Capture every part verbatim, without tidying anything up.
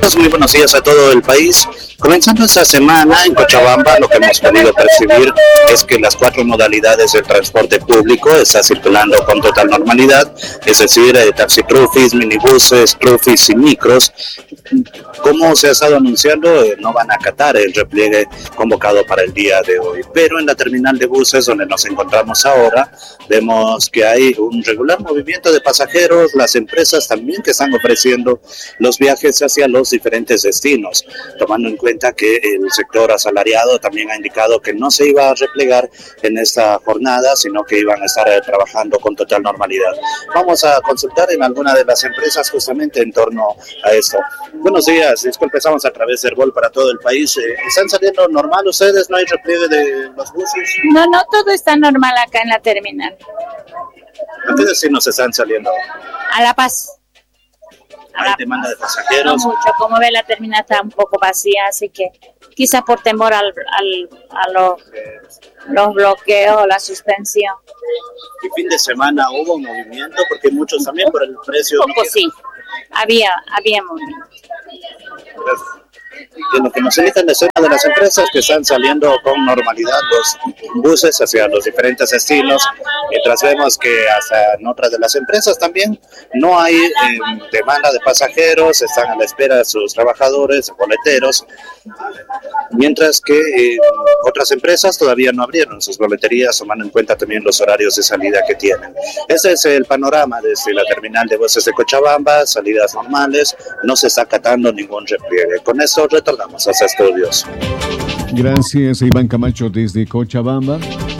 Muy buenos días a todo el país. Comenzando esta semana en Cochabamba, lo que hemos podido percibir es que las cuatro modalidades del transporte público están circulando con total normalidad, es decir, eh, taxi trufis, minibuses, trufis y micros. Como se ha estado anunciando, eh, no van a acatar el repliegue convocado para el día de hoy, pero en la terminal de buses donde nos encontramos ahora, vemos que hay un regular movimiento de pasajeros, las empresas también que están ofreciendo los viajes hacia los diferentes destinos, tomando en cuenta que el sector asalariado también ha indicado que no se iba a replegar en esta jornada, sino que iban a estar eh, trabajando con total normalidad. Vamos a consultar en alguna de las empresas justamente en torno a esto. Buenos días, disculpe, estamos a través del Gol para todo el país. Eh, ¿Están saliendo normal ustedes? ¿No hay repliegue de los buses? No, no, todo está normal acá en la terminal. ¿A qué destinos están saliendo? A La Paz. ¿Hay demanda de pasajeros? No mucho, como ve la terminal está un poco vacía, así que quizá por temor al, al, a los, los bloqueos, la suspensión. ¿Y fin de semana hubo movimiento? Porque muchos también por el precio... Un poco sí, había, había movimiento. Gracias. En lo que nos indican de de las empresas que están saliendo con normalidad los buses hacia los diferentes destinos, mientras vemos que hasta en otras de las empresas también no hay eh, demanda de pasajeros, están a la espera de sus trabajadores, boleteros, mientras que eh, otras empresas todavía no abrieron sus boleterías, tomando en cuenta también los horarios de salida que tienen. Ese es el panorama desde la terminal de buses de Cochabamba, salidas normales, no se está acatando ningún repliegue. Con esto retornamos a los estudios. Gracias, Iván Camacho desde Cochabamba.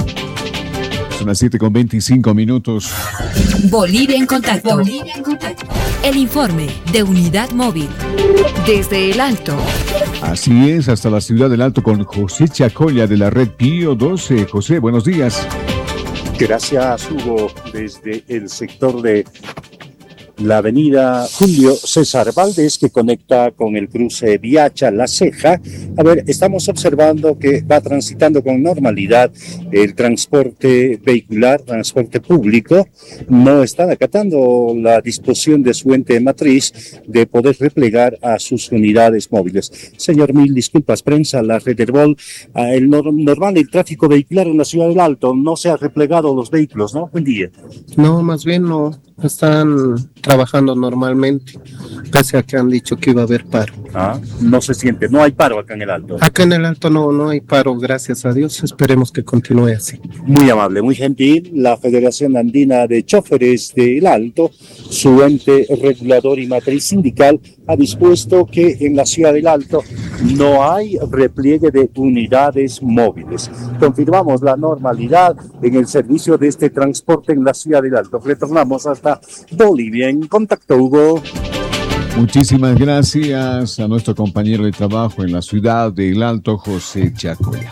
Son las siete con veinticinco minutos. Bolivia en contacto. Bolivia en contacto. El informe de Unidad Móvil. Desde el Alto. Así es, hasta la ciudad del Alto con José Chacolla de la red Pío doce. José, buenos días. Gracias, Hugo, desde el sector de la avenida Julio César Valdés, que conecta con el cruce Viacha La Ceja. A ver, estamos observando que va transitando con normalidad el transporte vehicular, transporte público. No están acatando la disposición de su ente matriz de poder replegar a sus unidades móviles. Señor Mil, disculpas, prensa, la red Herbol, el normal, el tráfico vehicular en la ciudad del Alto, no se ha replegado los vehículos, ¿no? Buen día. No, más bien no, están trabajando normalmente, pese a que han dicho que iba a haber paro. Ah, no se siente, no hay paro acá en el Alto. Acá en el Alto no, no hay paro, gracias a Dios, esperemos que continúe así. Muy amable, muy gentil, la Federación Andina de Choferes del Alto, su ente regulador y matriz sindical, ha dispuesto que en la ciudad del Alto no hay repliegue de unidades móviles. Confirmamos la normalidad en el servicio de este transporte en la ciudad del Alto. Retornamos hasta Bolivia en contacto, Hugo. Muchísimas gracias a nuestro compañero de trabajo en la ciudad del Alto, José Chacolla.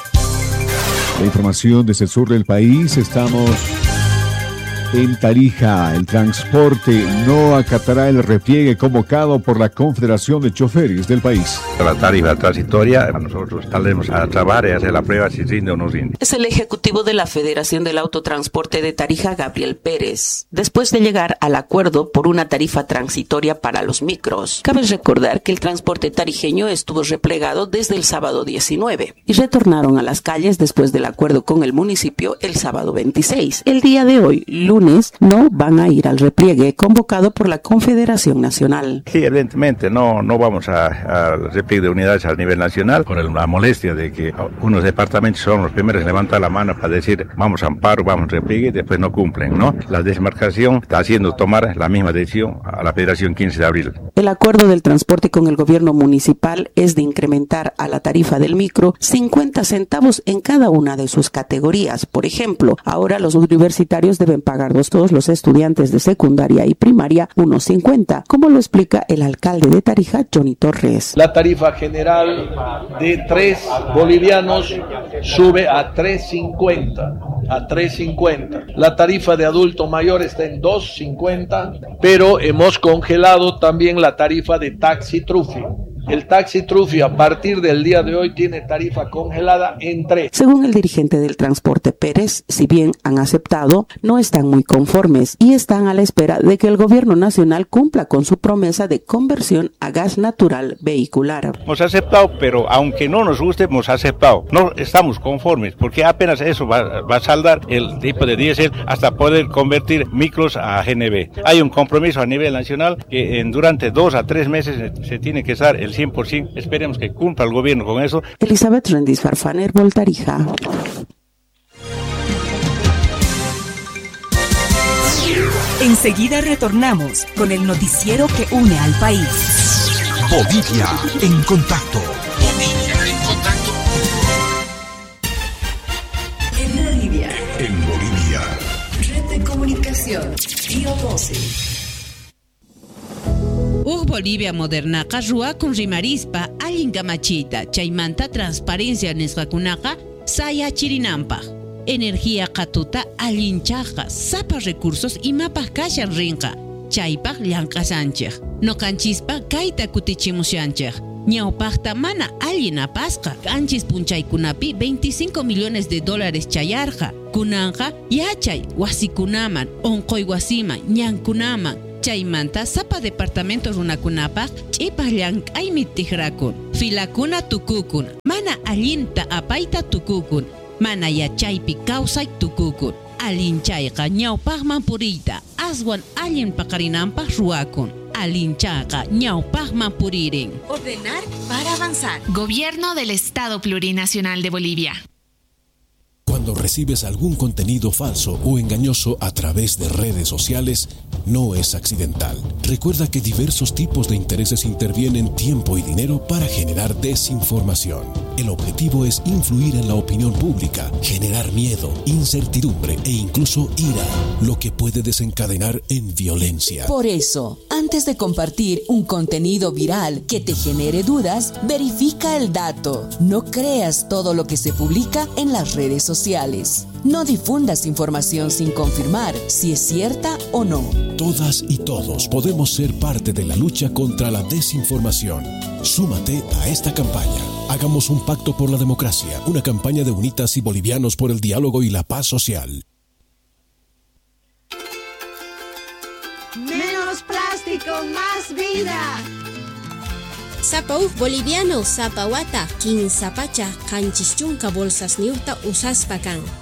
La información desde el sur del país, estamos en Tarija. El transporte no acatará el repliegue convocado por la Confederación de Choferes del país. La tarifa transitoria, nosotros saldremos a trabajar y hacer la prueba si rinde o no rinde. Es el ejecutivo de la Federación del Autotransporte de Tarija, Gabriel Pérez, después de llegar al acuerdo por una tarifa transitoria para los micros. Cabe recordar que el transporte tarijeño estuvo replegado desde el sábado diecinueve y retornaron a las calles después del acuerdo con el municipio el sábado veintiséis. El día de hoy, lunes, no van a ir al repliegue convocado por la Confederación Nacional. Sí, evidentemente no, no vamos al repliegue de unidades a nivel nacional por la molestia de que unos departamentos son los primeros que levantan la mano para decir vamos a amparo, vamos a repliegue y después no cumplen, ¿no? La demarcación está haciendo tomar la misma decisión a la Federación quince de abril. El acuerdo del transporte con el gobierno municipal es de incrementar a la tarifa del micro cincuenta centavos en cada una de sus categorías. Por ejemplo, ahora los universitarios deben pagar dos, todos los estudiantes de secundaria y primaria uno cincuenta, como lo explica el alcalde de Tarija, Johnny Torres. La tarifa general de tres bolivianos sube a tres cincuenta, a tres cincuenta. La tarifa de adulto mayor está en dos cincuenta, pero hemos congelado también la tarifa de taxi trufi. El taxi Trufi a partir del día de hoy tiene tarifa congelada en tres. Según el dirigente del transporte Pérez, si bien han aceptado, no están muy conformes y están a la espera de que el gobierno nacional cumpla con su promesa de conversión a gas natural vehicular. Hemos aceptado, pero aunque no nos guste, hemos aceptado. No estamos conformes, porque apenas eso va, va a saldar el tipo de diésel hasta poder convertir micros a G N V. Hay un compromiso a nivel nacional que en, durante dos a tres meses se, se tiene que estar el cien por ciento. Esperemos que cumpla el gobierno con eso. Elizabeth Rendiz Farfaner, Voltarija. Enseguida retornamos con el noticiero que une al país. Bolivia en contacto. Bolivia en contacto. En Bolivia. En Bolivia. Red de comunicación. Tío doce. Ug Bolivia modernaqa ruakun rimarispa allin gamachita chaymanta transparencia nisqakunaqa sayachirinanpaq. Energía qatuta allinchaqa sapa recursos imapaq kashan rinqa chaypaq llanqasanchik. Noqanchispa kayta kutichimushanchik. Ñawpaqta mana allin apasqa qanchis punchaykunapi veinticinco millones de dólares chayarqa. Kunanqa yachay wasikunaman onqoy wasiman ñankunaman chaymanta sapa departamentos runakunapaq ch'ipaq llank'aymi tiqrakun. Filakuna tukukun mana allinta apayta tukukun. Mana yachaypi kawsay tukukun. Allinchayqa ñawpaqman puriyta aswan allin paqarinanpaq ruwakun. Allinchayqa ñawpaqman puririn. Ordenar para avanzar. Gobierno del Estado Plurinacional de Bolivia. Cuando recibes algún contenido falso o engañoso a través de redes sociales, no es accidental. Recuerda que diversos tipos de intereses intervienen tiempo y dinero para generar desinformación. El objetivo es influir en la opinión pública, generar miedo, incertidumbre e incluso ira, lo que puede desencadenar en violencia. Por eso, antes de compartir un contenido viral que te genere dudas, verifica el dato. No creas todo lo que se publica en las redes sociales. No difundas información sin confirmar si es cierta o no. Todas y todos podemos ser parte de la lucha contra la desinformación. Súmate a esta campaña. Hagamos un pacto por la democracia, una campaña de UNITAS y bolivianos por el diálogo y la paz social. Menos plástico, más vida. Sapau boliviano sapawata kin sapacha kanchischunka bolsas niuta usaspakan.